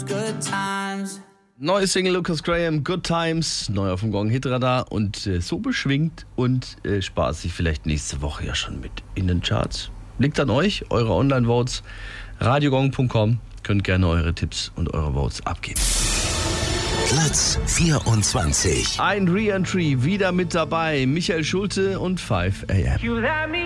Neue Single Lucas Graham, Good Times, neu auf dem Gong Hitradar und so beschwingt und spaßig vielleicht nächste Woche ja schon mit in den Charts. Liegt an euch, eure Online-Votes, radiogong.com, könnt gerne eure Tipps und eure Votes abgeben. Platz 24. Ein Re-Entry, wieder mit dabei, Michael Schulte und 5 AM.